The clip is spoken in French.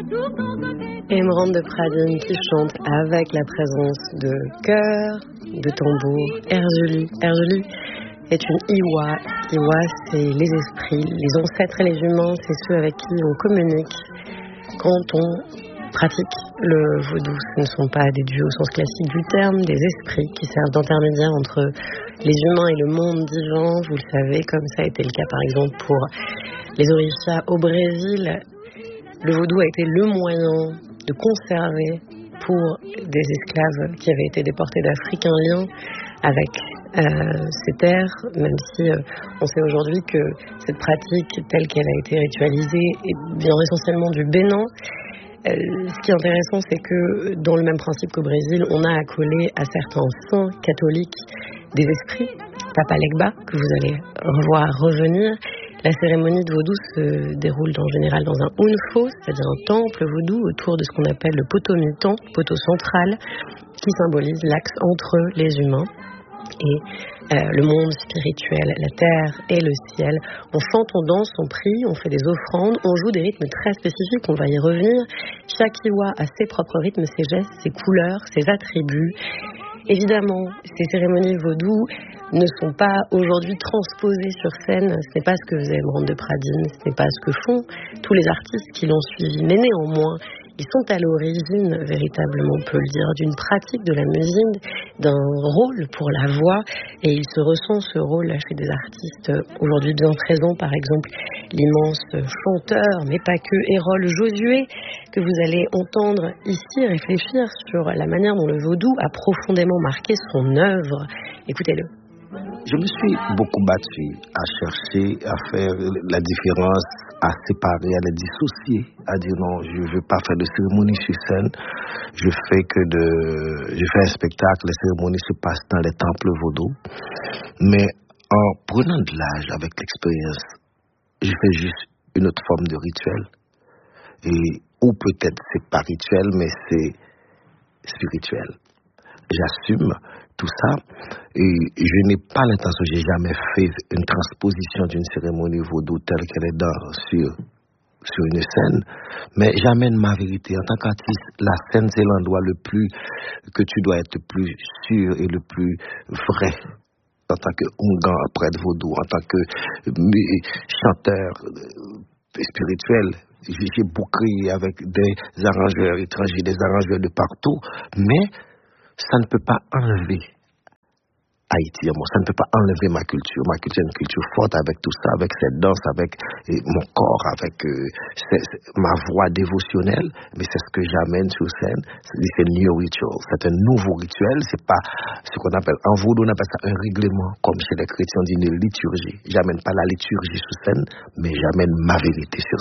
Emeraude de Pradines qui chante avec la présence de chœur, de tambour. Erzulie est une Iwa. Iwa, c'est les esprits, les ancêtres et les humains, c'est ceux avec qui on communique quand on pratique le vaudou. Ce ne sont pas des dieux au sens classique du terme, des esprits qui servent d'intermédiaire entre les humains et le monde divin. Vous le savez, comme ça a été le cas par exemple pour les Orishas au Brésil. Le vaudou a été le moyen de conserver pour des esclaves qui avaient été déportés d'Afrique un lien avec ces terres, même si on sait aujourd'hui que cette pratique telle qu'elle a été ritualisée vient essentiellement du Bénin. Ce qui est intéressant, c'est que dans le même principe qu'au Brésil, on a accolé à certains saints catholiques des esprits, Papa Legba, que vous allez revoir revenir. La cérémonie de vaudou se déroule en général dans un unfo, c'est-à-dire un temple vaudou autour de ce qu'on appelle le poteau mitan, poteau central, qui symbolise l'axe entre les humains et le monde spirituel, la terre et le ciel. On chante, on danse, on prie, on fait des offrandes, on joue des rythmes très spécifiques, on va y revenir. Chaque Iwa a ses propres rythmes, ses gestes, ses couleurs, ses attributs. Évidemment, ces cérémonies vaudou ne sont pas aujourd'hui transposées sur scène. Ce n'est pas ce que faisait Emeraude de Pradines, ce n'est pas ce que font tous les artistes qui l'ont suivi. Mais néanmoins, ils sont à l'origine, véritablement, on peut le dire, d'une pratique de la musique, d'un rôle pour la voix. Et il se ressent ce rôle chez des artistes aujourd'hui bien présents. Par exemple, l'immense chanteur, mais pas que, Erol Josué, que vous allez entendre ici réfléchir sur la manière dont le vaudou a profondément marqué son œuvre. Écoutez-le. Je me suis beaucoup battu à chercher, à faire la différence, à séparer, à les dissocier, à dire non, je ne veux pas faire de cérémonie sur scène, je fais un spectacle, les cérémonies se passent dans les temples vaudou, mais en prenant de l'âge avec l'expérience, je fais juste une autre forme de rituel, ou peut-être c'est pas rituel, mais c'est spirituel. J'assume tout ça et je n'ai pas l'intention, j'ai jamais fait une transposition d'une cérémonie vaudou telle qu'elle est sur une scène, mais j'amène ma vérité. En tant qu'artiste, la scène c'est l'endroit que tu dois être le plus sûr et le plus vrai. En tant que Ongan, prêtre vaudou, en tant que chanteur spirituel, j'ai bouclé avec des arrangeurs étrangers, des arrangeurs de partout, mais ça ne peut pas enlever Haïti, ça ne peut pas enlever ma culture. Ma culture est une culture forte avec tout ça, avec cette danse, avec mon corps, avec ma voix dévotionnelle. Mais c'est ce que j'amène sur scène. C'est new ritual. C'est un nouveau rituel. C'est pas ce qu'on appelle, en vaudou, on appelle ça un règlement, comme chez les chrétiens, on dit une liturgie. J'amène pas la liturgie sur scène, mais j'amène ma vérité sur